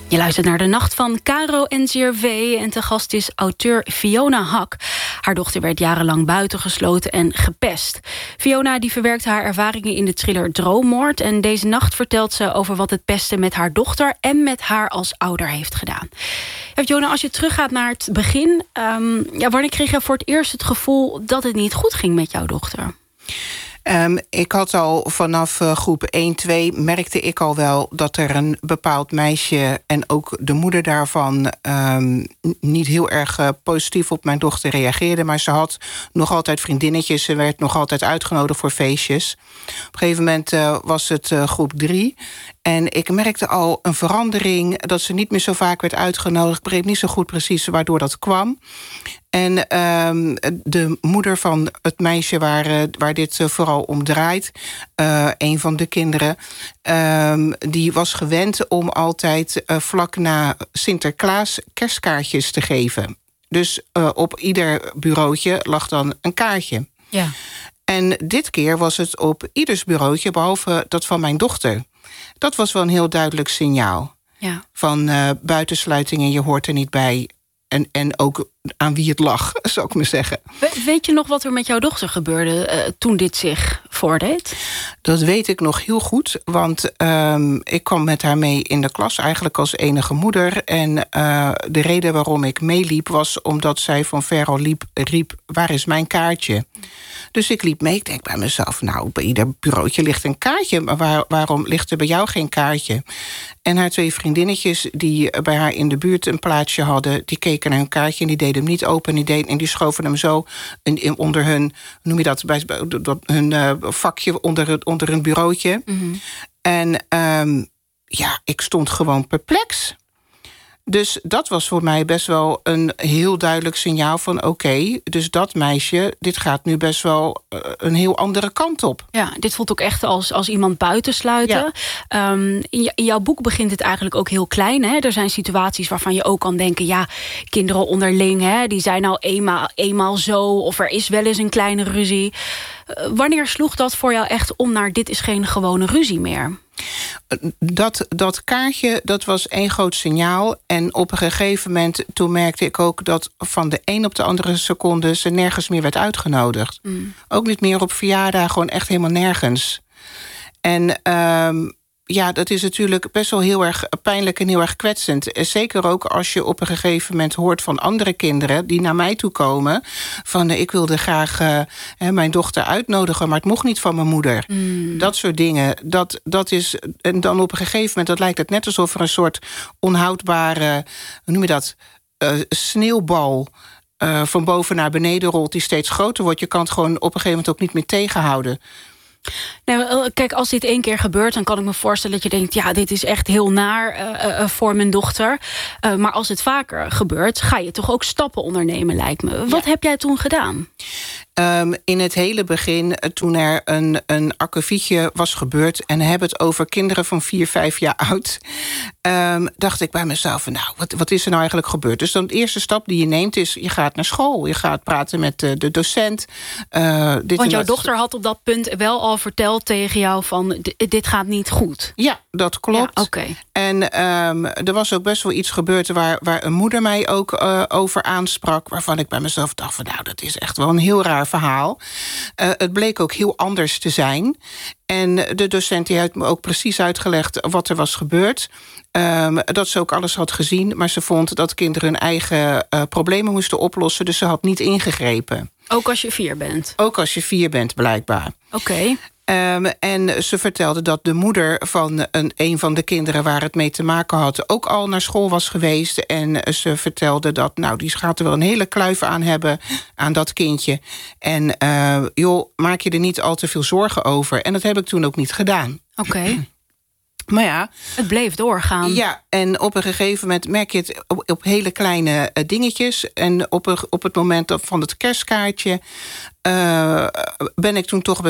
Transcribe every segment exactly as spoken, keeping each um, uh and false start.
Je luistert naar De Nacht van Caro N C R V en te gast is auteur Fiona Hak. Haar dochter werd jarenlang buitengesloten en gepest. Fiona die verwerkt haar ervaringen in de thriller Droommoord en deze nacht vertelt ze over wat het pesten met haar dochter en met haar als ouder heeft gedaan. Ja, Fiona, als je teruggaat naar het begin, um, ja, wanneer kreeg je voor het eerst het gevoel dat het niet goed ging met jouw dochter? Um, ik had al vanaf uh, groep één, twee merkte ik al wel dat er een bepaald meisje en ook de moeder daarvan um, niet heel erg uh, positief op mijn dochter reageerde. Maar ze had nog altijd vriendinnetjes, ze werd nog altijd uitgenodigd voor feestjes. Op een gegeven moment uh, was het uh, groep drie. En ik merkte al een verandering, dat ze niet meer zo vaak werd uitgenodigd. Ik begreep niet zo goed precies waardoor dat kwam. En um, de moeder van het meisje waar, uh, waar dit uh, vooral om draait, uh, een van de kinderen, um, die was gewend om altijd uh, vlak na Sinterklaas kerstkaartjes te geven. Dus uh, op ieder bureautje lag dan een kaartje. Ja. En dit keer was het op ieders bureautje, behalve dat van mijn dochter. Dat was wel een heel duidelijk signaal. Ja. Van uh, buitensluiting en je hoort er niet bij. En, en ook aan wie het lag, zou ik maar zeggen. We, weet je nog wat er met jouw dochter gebeurde uh, toen dit zich voordeed? Dat weet ik nog heel goed, want um, ik kwam met haar mee in de klas, eigenlijk als enige moeder. En uh, de reden waarom ik meeliep was omdat zij van ver al liep, riep, waar is mijn kaartje? Dus ik liep mee, ik denk bij mezelf, nou, bij ieder bureautje ligt een kaartje, maar waar, waarom ligt er bij jou geen kaartje? En haar twee vriendinnetjes die bij haar in de buurt een plaatsje hadden, die keken naar hun kaartje en die deden hem niet open. En die, deden, en die schoven hem zo in, in, onder hun, hoe noem je dat, bij, bij, hun uh, vakje onder, onder hun bureautje. Mm-hmm. En um, ja, ik stond gewoon perplex. Dus dat was voor mij best wel een heel duidelijk signaal van oké, okay, dus dat meisje, dit gaat nu best wel uh, een heel andere kant op. Ja, dit voelt ook echt als, als iemand buitensluiten. Ja. Um, in, in jouw boek begint het eigenlijk ook heel klein. Hè? Er zijn situaties waarvan je ook kan denken, ja, kinderen onderling, hè, die zijn nou eenmaal, eenmaal zo, of er is wel eens een kleine ruzie. Uh, wanneer sloeg dat voor jou echt om naar dit is geen gewone ruzie meer? Dat, dat kaartje, dat was één groot signaal. En op een gegeven moment, toen merkte ik ook dat van de een op de andere seconde ze nergens meer werd uitgenodigd. Mm. Ook niet meer op verjaardagen, gewoon echt helemaal nergens. En um, ja, dat is natuurlijk best wel heel erg pijnlijk en heel erg kwetsend. Zeker ook als je op een gegeven moment hoort van andere kinderen die naar mij toe komen van ik wilde graag uh, mijn dochter uitnodigen, maar het mocht niet van mijn moeder. Mm. Dat soort dingen. Dat, dat is, en dan op een gegeven moment, dat lijkt het net alsof er een soort onhoudbare, hoe noem je dat, uh, sneeuwbal uh, van boven naar beneden rolt die steeds groter wordt. Je kan het gewoon op een gegeven moment ook niet meer tegenhouden. Nou, kijk, als dit één keer gebeurt, dan kan ik me voorstellen dat je denkt, ja, dit is echt heel naar uh, uh, voor mijn dochter. Uh, maar als het vaker gebeurt, ga je toch ook stappen ondernemen, lijkt me. Wat ja. heb jij toen gedaan? Um, in het hele begin, toen er een, een akkefietje was gebeurd, en hebben het over kinderen van vier, vijf jaar oud, um, dacht ik bij mezelf, nou, wat, wat is er nou eigenlijk gebeurd? Dus dan de eerste stap die je neemt is, je gaat naar school. Je gaat praten met de, de docent. Uh, dit Want jouw dat. dochter had op dat punt wel al verteld tegen jou van, dit gaat niet goed. Ja, dat klopt. Ja, okay. En um, er was ook best wel iets gebeurd waar, waar een moeder mij ook uh, over aansprak, waarvan ik bij mezelf dacht van, nou, dat is echt wel een heel raar verhaal. Uh, het bleek ook heel anders te zijn. En de docent die heeft me ook precies uitgelegd wat er was gebeurd. Um, dat ze ook alles had gezien, maar ze vond dat kinderen hun eigen uh, problemen moesten oplossen, dus ze had niet ingegrepen. Ook als je vier bent? Ook als je vier bent, blijkbaar. Oké. Okay. Um, en ze vertelde dat de moeder van een, een van de kinderen waar het mee te maken had ook al naar school was geweest. En ze vertelde dat, nou, die gaat er wel een hele kluif aan hebben aan dat kindje. En uh, joh, maak je er niet al te veel zorgen over. En dat heb ik toen ook niet gedaan. Oké. Okay. Maar ja, het bleef doorgaan. Ja, en op een gegeven moment merk je het op, op hele kleine uh, dingetjes. En op, een, op het moment van het kerstkaartje Uh, ben ik toen toch best wel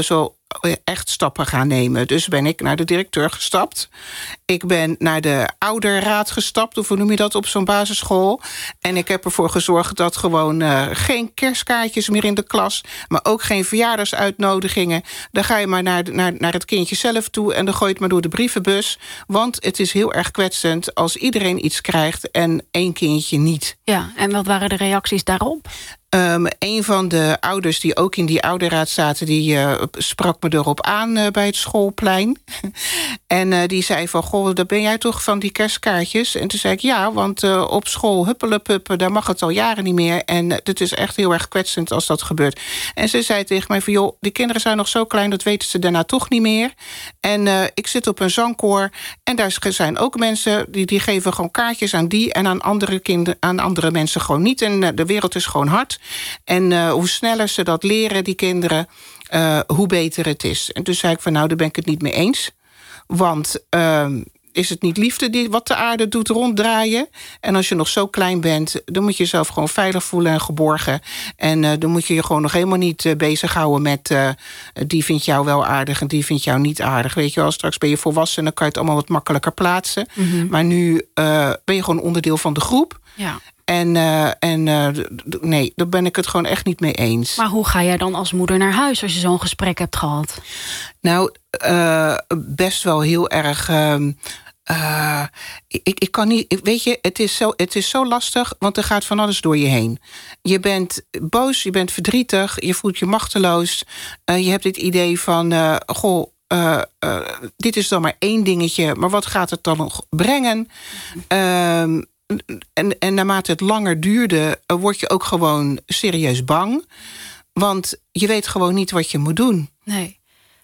echt stappen gaan nemen. Dus ben ik naar de directeur gestapt. Ik ben naar de ouderraad gestapt, of hoe noem je dat, op zo'n basisschool. En ik heb ervoor gezorgd dat gewoon uh, geen kerstkaartjes meer in de klas, maar ook geen verjaardagsuitnodigingen. Dan ga je maar naar, naar, naar het kindje zelf toe en dan gooi je het maar door de brievenbus. Want het is heel erg kwetsend als iedereen iets krijgt en één kindje niet. Ja, en wat waren de reacties daarop? Um, een van de ouders die ook in die ouderraad zaten, die uh, sprak me erop aan uh, bij het schoolplein. en uh, die zei van, goh, daar ben jij toch van die kerstkaartjes? En toen zei ik, ja, want uh, op school huppelepuppen, daar mag het al jaren niet meer. En uh, het is echt heel erg kwetsend als dat gebeurt. En ze zei tegen mij van, joh, die kinderen zijn nog zo klein, dat weten ze daarna toch niet meer. En uh, ik zit op een zangkoor en daar zijn ook mensen die, die geven gewoon kaartjes aan die en aan andere kinderen, aan andere mensen gewoon niet. En uh, de wereld is gewoon hard. En uh, hoe sneller ze dat leren, die kinderen, uh, hoe beter het is. En toen zei ik van, nou, daar ben ik het niet mee eens. Want uh, is het niet liefde die wat de aarde doet ronddraaien? En als je nog zo klein bent, dan moet je jezelf gewoon veilig voelen en geborgen. En uh, dan moet je je gewoon nog helemaal niet uh, bezighouden met Uh, die vindt jou wel aardig en die vindt jou niet aardig. Weet je wel, straks ben je volwassen en dan kan je het allemaal wat makkelijker plaatsen. Mm-hmm. Maar nu uh, ben je gewoon onderdeel van de groep. Ja. En, uh, en uh, d- nee, daar ben ik het gewoon echt niet mee eens. Maar hoe ga jij dan als moeder naar huis als je zo'n gesprek hebt gehad? Nou, uh, best wel heel erg. Uh, uh, ik, ik kan niet. Weet je, het is, zo, het is zo lastig, want er gaat van alles door je heen. Je bent boos, je bent verdrietig, je voelt je machteloos. Uh, je hebt dit idee van, uh, goh. Uh, uh, dit is dan maar één dingetje, maar wat gaat het dan nog brengen? Uh, En, en naarmate het langer duurde, word je ook gewoon serieus bang. Want je weet gewoon niet wat je moet doen. Nee.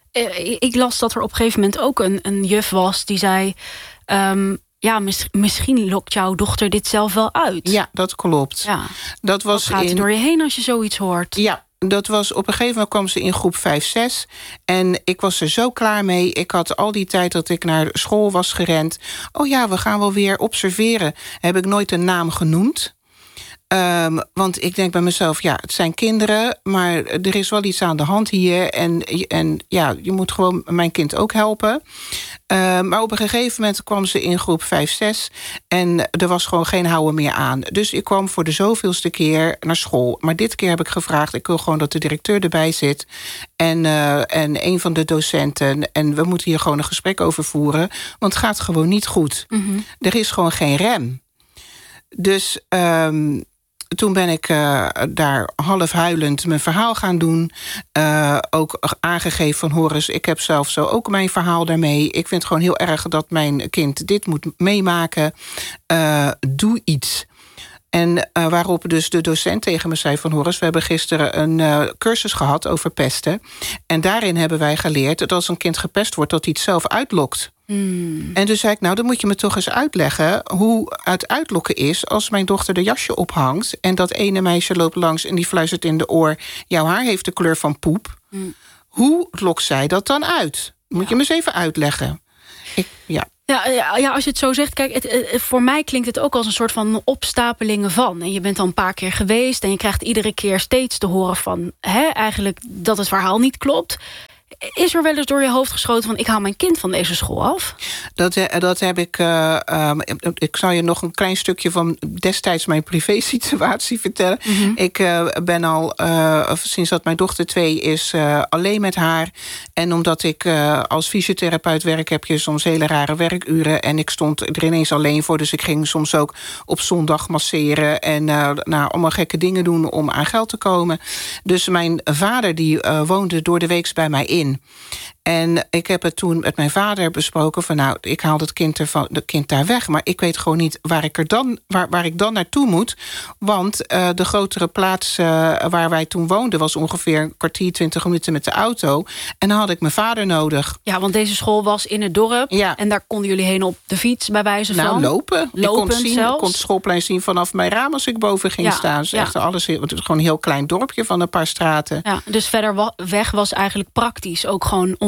Ik las dat er op een gegeven moment ook een, een juf was die zei, Um, ja, mis, misschien lokt jouw dochter dit zelf wel uit. Ja, dat klopt. Ja. Dat was wat gaat er in... door je heen als je zoiets hoort? Ja. Dat was op een gegeven moment kwam ze in groep vijf, zes. En ik was er zo klaar mee. Ik had al die tijd dat ik naar school was gerend. Oh ja, we gaan wel weer observeren. Heb ik nooit een naam genoemd. Um, want ik denk bij mezelf, ja, het zijn kinderen, maar er is wel iets aan de hand hier. En, en ja, je moet gewoon mijn kind ook helpen. Uh, maar op een gegeven moment kwam ze in groep vijf, zes. En er was gewoon geen houden meer aan. Dus ik kwam voor de zoveelste keer naar school. Maar dit keer heb ik gevraagd, ik wil gewoon dat de directeur erbij zit. En, uh, en een van de docenten. En we moeten hier gewoon een gesprek over voeren. Want het gaat gewoon niet goed. Mm-hmm. Er is gewoon geen rem. Dus Um, toen ben ik uh, daar half huilend mijn verhaal gaan doen. Uh, ook aangegeven van, hoor eens, ik heb zelf zo ook mijn verhaal daarmee. Ik vind het gewoon heel erg dat mijn kind dit moet meemaken. Uh, doe iets. En uh, waarop dus de docent tegen me zei van, Horus, we hebben gisteren een uh, cursus gehad over pesten. En daarin hebben wij geleerd dat als een kind gepest wordt, dat hij het zelf uitlokt. Hmm. En toen zei ik, nou, dan moet je me toch eens uitleggen hoe het uitlokken is als mijn dochter de jasje ophangt en dat ene meisje loopt langs en die fluistert in de oor, jouw haar heeft de kleur van poep. Hmm. Hoe lokt zij dat dan uit? Moet ja. je me eens even uitleggen. Ik, ja. Ja, ja, ja, als je het zo zegt, kijk, het, het, voor mij klinkt het ook als een soort van opstapelingen van. En je bent al een paar keer geweest en je krijgt iedere keer steeds te horen van, hè, eigenlijk dat het verhaal niet klopt. Is er wel eens door je hoofd geschoten van, ik haal mijn kind van deze school af? Dat, dat heb ik. Uh, um, ik zal je nog een klein stukje van destijds mijn privé-situatie vertellen. Mm-hmm. Ik uh, ben al uh, sinds dat mijn dochter twee is uh, alleen met haar. En omdat ik uh, als fysiotherapeut werk, heb je soms hele rare werkuren. En ik stond er ineens alleen voor. Dus ik ging soms ook op zondag masseren en uh, nou, allemaal gekke dingen doen om aan geld te komen. Dus mijn vader die uh, woonde door de weeks bij mij in. En ik heb het toen met mijn vader besproken van, nou, ik haal het kind, ervan, het kind daar weg, maar ik weet gewoon niet waar ik er dan, waar, waar ik dan naartoe moet. Want uh, de grotere plaats uh, waar wij toen woonden was ongeveer een kwartier, twintig minuten met de auto. En dan had ik mijn vader nodig. Ja, want deze school was in het dorp. Ja. En daar konden jullie heen op de fiets, bij wijze van. Nou, lopen. Lopen ik kon, zien, zelfs. ik kon het schoolplein zien vanaf mijn raam als ik boven ging ja, staan. Dus ja. echt alles, het was gewoon een heel klein dorpje van een paar straten. Ja, dus verder weg was eigenlijk praktisch ook gewoon onmogelijk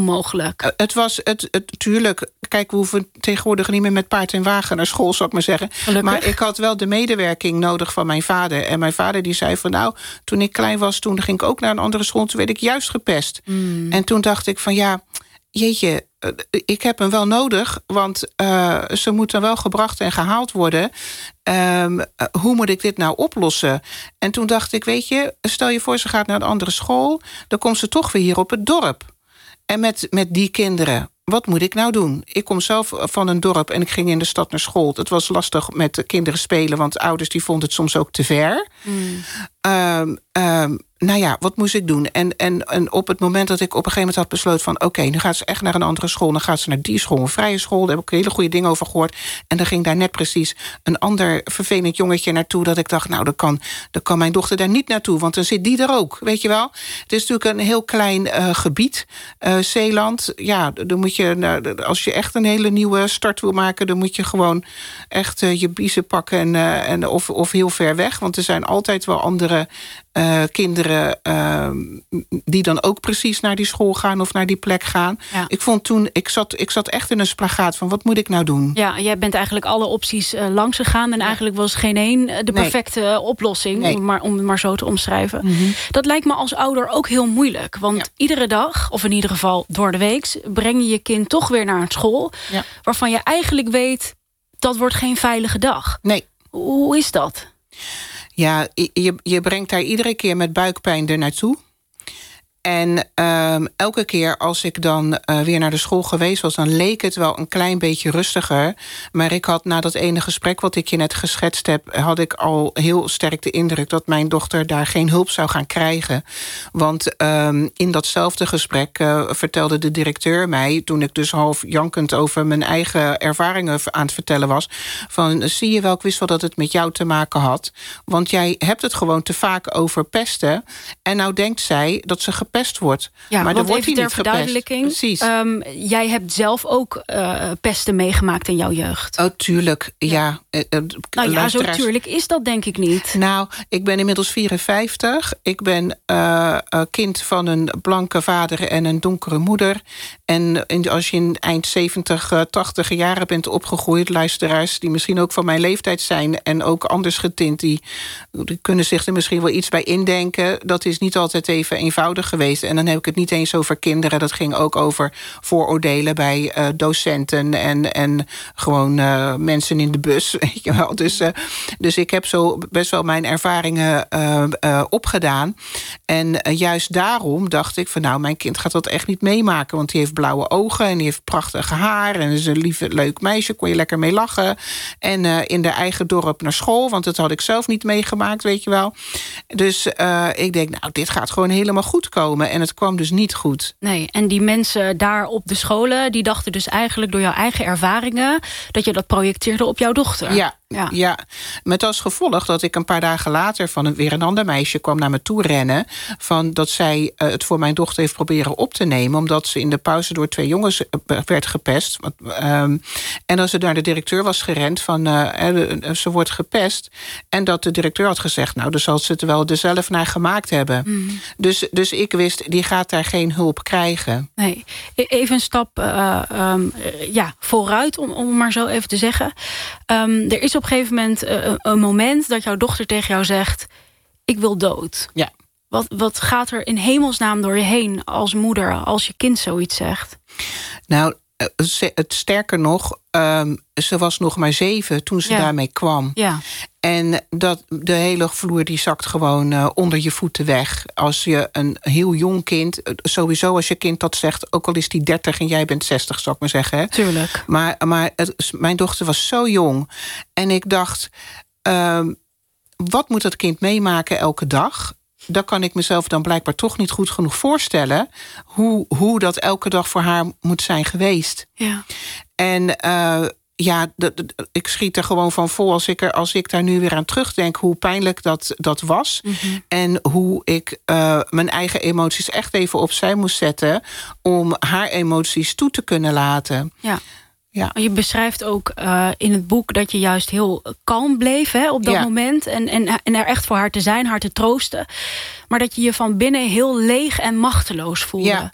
onmogelijk. Uh, het was, het, het, tuurlijk, kijk, we hoeven tegenwoordig niet meer met paard en wagen naar school, zou ik maar zeggen. Gelukkig. Maar ik had wel de medewerking nodig van mijn vader. En mijn vader die zei van, nou, toen ik klein was, toen ging ik ook naar een andere school, toen werd ik juist gepest. Mm. En toen dacht ik van, ja, jeetje, ik heb hem wel nodig, want uh, ze moeten wel gebracht en gehaald worden. Um, uh, hoe moet ik dit nou oplossen? En toen dacht ik, weet je, stel je voor, ze gaat naar een andere school, dan komt ze toch weer hier op het dorp. En met, met die kinderen, wat moet ik nou doen? Ik kom zelf van een dorp en ik ging in de stad naar school. Het was lastig met de kinderen spelen, want ouders die vonden het soms ook te ver. Mm. Um, um, nou ja, wat moest ik doen? En, en, en op het moment dat ik op een gegeven moment had besloten van, oké, okay, nu gaat ze echt naar een andere school. Dan gaat ze naar die school, een vrije school. Daar heb ik hele goede dingen over gehoord. En dan ging daar net precies een ander vervelend jongetje naartoe, dat ik dacht, nou, dan kan, dan kan mijn dochter daar niet naartoe, want dan zit die er ook, weet je wel. Het is natuurlijk een heel klein uh, gebied, uh, Zeeland. Ja, dan moet je, nou, als je echt een hele nieuwe start wil maken, dan moet je gewoon echt uh, je biezen pakken en, uh, en of, of heel ver weg, want er zijn altijd wel andere Uh, kinderen uh, die dan ook precies naar die school gaan of naar die plek gaan. Ja. Ik vond toen, ik zat, ik zat echt in een splagaat van, wat moet ik nou doen? Ja, jij bent eigenlijk alle opties uh, langs gegaan en ja. eigenlijk was geen één de perfecte nee. oplossing, nee. om, maar, om het maar zo te omschrijven. Mm-hmm. Dat lijkt me als ouder ook heel moeilijk, want ja. iedere dag, of in ieder geval door de week, breng je je kind toch weer naar een school, ja. waarvan je eigenlijk weet, dat wordt geen veilige dag. Nee. Hoe is dat? Ja, je, je brengt daar iedere keer met buikpijn er naartoe. En um, elke keer als ik dan uh, weer naar de school geweest was, dan leek het wel een klein beetje rustiger. Maar ik had na dat ene gesprek wat ik je net geschetst heb, had ik al heel sterk de indruk dat mijn dochter daar geen hulp zou gaan krijgen. Want um, in datzelfde gesprek uh, vertelde de directeur mij, toen ik dus half jankend over mijn eigen ervaringen aan het vertellen was, van, zie je wel, ik wist wel dat het met jou te maken had. Want jij hebt het gewoon te vaak over pesten. En nou denkt zij dat ze gepest gepest wordt. Ja, maar want dan wordt even hij ter verduidelijking. Precies. Um, jij hebt zelf ook uh, pesten meegemaakt in jouw jeugd. Oh, tuurlijk. Ja. ja. Uh, uh, nou ja, zo tuurlijk is dat denk ik niet. Nou, ik ben inmiddels vierenvijftig. Ik ben uh, uh, kind van een blanke vader en een donkere moeder. En in, als je in eind zeventig, tachtig jaren bent opgegroeid, luisteraars die misschien ook van mijn leeftijd zijn en ook anders getint, die, die kunnen zich er misschien wel iets bij indenken. Dat is niet altijd even eenvoudig geweest. En dan heb ik het niet eens over kinderen. Dat ging ook over vooroordelen bij uh, docenten en, en gewoon uh, mensen in de bus. Weet je wel. Dus, uh, dus ik heb zo best wel mijn ervaringen uh, uh, opgedaan. En uh, juist daarom dacht ik van, nou, mijn kind gaat dat echt niet meemaken. Want die heeft blauwe ogen en die heeft prachtig haar en is een lief, leuk meisje, kon je lekker mee lachen. En uh, in de eigen dorp naar school, want dat had ik zelf niet meegemaakt, weet je wel. Dus uh, ik denk, nou, dit gaat gewoon helemaal goed komen. En het kwam dus niet goed. Nee, en die mensen daar op de scholen, die dachten dus eigenlijk door jouw eigen ervaringen dat je dat projecteerde op jouw dochter. Ja. Ja. ja, met als gevolg dat ik een paar dagen later van een, weer een ander meisje kwam naar me toe rennen, van dat zij uh, het voor mijn dochter heeft proberen op te nemen, omdat ze in de pauze door twee jongens uh, werd gepest. Um, en dat ze naar de directeur was gerend van uh, uh, ze wordt gepest. En dat de directeur had gezegd, nou, dan zal ze het wel er zelf naar gemaakt hebben. Mm. Dus, dus ik wist, die gaat daar geen hulp krijgen. Nee, even een stap uh, um, ja, vooruit, om, om maar zo even te zeggen. Um, er is op een gegeven moment uh, een moment dat jouw dochter tegen jou zegt, ik wil dood. Ja. Wat, wat gaat er in hemelsnaam door je heen als moeder, als je kind zoiets zegt? Nou, het sterker nog, um, ze was nog maar zeven toen ze ja. daarmee kwam. Ja. En dat, de hele vloer die zakt gewoon uh, onder je voeten weg. Als je een heel jong kind, sowieso als je kind dat zegt, ook al is die dertig en jij bent zestig, zou ik maar zeggen. Hè? Tuurlijk. Maar, maar het, mijn dochter was zo jong. En ik dacht, um, wat moet dat kind meemaken elke dag? Dat kan ik mezelf dan blijkbaar toch niet goed genoeg voorstellen. Hoe, hoe dat elke dag voor haar moet zijn geweest. Ja. En uh, ja, d- d- ik schiet er gewoon van vol als ik, er, als ik daar nu weer aan terugdenk, hoe pijnlijk dat, dat was. Mm-hmm. En hoe ik uh, mijn eigen emoties echt even opzij moest zetten om haar emoties toe te kunnen laten. Ja. Ja. Je beschrijft ook uh, in het boek dat je juist heel kalm bleef, hè, op dat ja. moment. En, en, en er echt voor haar te zijn, haar te troosten. Maar dat je je van binnen heel leeg en machteloos voelde. Ja.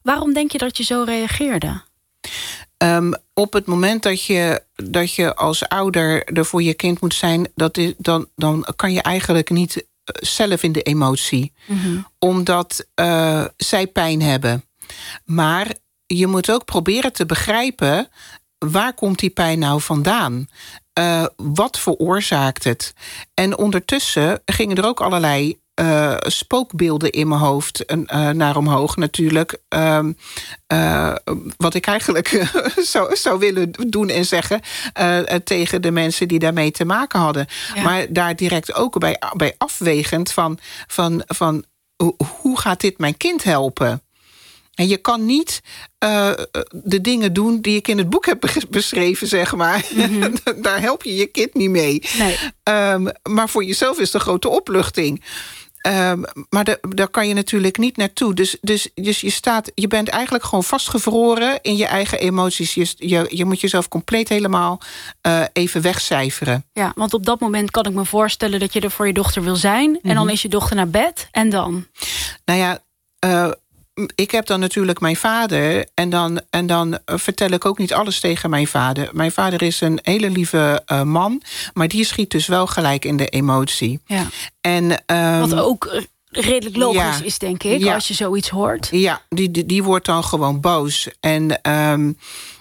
Waarom denk je dat je zo reageerde? Um, op het moment dat je, dat je als ouder er voor je kind moet zijn... Dat is, dan, dan kan je eigenlijk niet zelf in de emotie. Mm-hmm. Omdat uh, zij pijn hebben. Maar je moet ook proberen te begrijpen... waar komt die pijn nou vandaan? Uh, wat veroorzaakt het? En ondertussen gingen er ook allerlei... Uh, spookbeelden in mijn hoofd uh, naar omhoog natuurlijk. Uh, uh, wat ik eigenlijk uh, zou, zou willen doen en zeggen... Uh, uh, tegen de mensen die daarmee te maken hadden. Ja. Maar daar direct ook bij, bij afwegend van... van, van uh, hoe gaat dit mijn kind helpen? En je kan niet uh, de dingen doen die ik in het boek heb beschreven, zeg maar. Mm-hmm. Daar help je je kind niet mee. Nee. Um, maar voor jezelf is het een grote opluchting. Um, maar de, daar kan je natuurlijk niet naartoe. Dus, dus, dus je, staat, je bent eigenlijk gewoon vastgevroren in je eigen emoties. Je, je, je moet jezelf compleet helemaal uh, even wegcijferen. Ja, want op dat moment kan ik me voorstellen dat je er voor je dochter wil zijn. Mm-hmm. En dan is je dochter naar bed. En dan? Nou ja... Uh, Ik heb dan natuurlijk mijn vader... en dan, en dan vertel ik ook niet alles tegen mijn vader. Mijn vader is een hele lieve uh, man... maar die schiet dus wel gelijk in de emotie. Ja. En, um, Wat ook redelijk logisch ja, is, denk ik, ja. als je zoiets hoort. Ja, die, die, die wordt dan gewoon boos. En, um,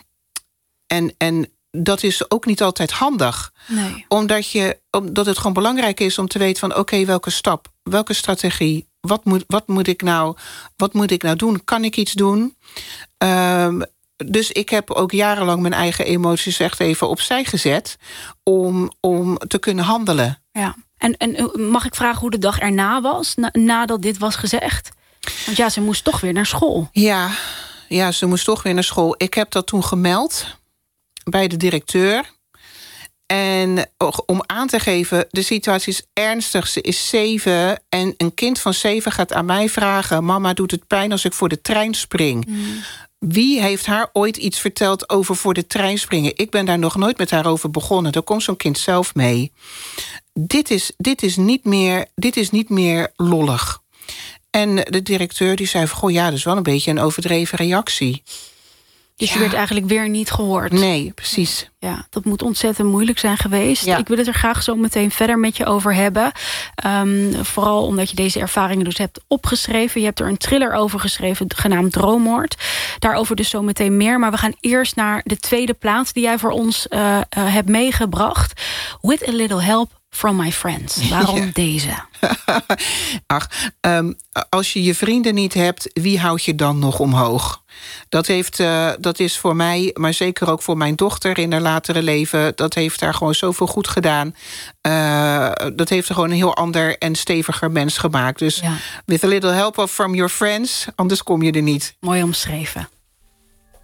en, en dat is ook niet altijd handig. Nee. Omdat, je, omdat het gewoon belangrijk is om te weten van... oké, okay, welke stap, welke strategie... Wat moet, wat, moet ik nou, wat moet ik nou doen? Kan ik iets doen? Um, dus ik heb ook jarenlang mijn eigen emoties echt even opzij gezet... om, om te kunnen handelen. Ja. En, en mag ik vragen hoe de dag erna was, na, nadat dit was gezegd? Want ja, ze moest toch weer naar school. Ja, ja, ze moest toch weer naar school. Ik heb dat toen gemeld bij de directeur... En om aan te geven, de situatie is ernstig. Ze is zeven en een kind van zeven gaat aan mij vragen... mama, doet het pijn als ik voor de trein spring? Mm. Wie heeft haar ooit iets verteld over voor de trein springen? Ik ben daar nog nooit met haar over begonnen. Daar komt zo'n kind zelf mee. Dit is, dit is, niet, meer, dit is niet meer lollig. En de directeur die zei van... goh, ja, dat is wel een beetje een overdreven reactie. Dus ja. Je werd eigenlijk weer niet gehoord. Nee, precies. Ja, dat moet ontzettend moeilijk zijn geweest. Ja. Ik wil het er graag zo meteen verder met je over hebben. Um, vooral omdat je deze ervaringen dus hebt opgeschreven. Je hebt er een thriller over geschreven, genaamd Droommoord. Daarover dus zo meteen meer. Maar we gaan eerst naar de tweede plaat die jij voor ons uh, uh, hebt meegebracht. With a Little Help from My Friends. Waarom ja. deze? Ach, um, als je je vrienden niet hebt, wie houdt je dan nog omhoog? Dat, heeft, uh, dat is voor mij, maar zeker ook voor mijn dochter in haar latere leven... dat heeft haar gewoon zoveel goed gedaan. Uh, dat heeft er gewoon een heel ander en steviger mens gemaakt. Dus ja. With a little help from your friends, anders kom je er niet. Mooi omschreven.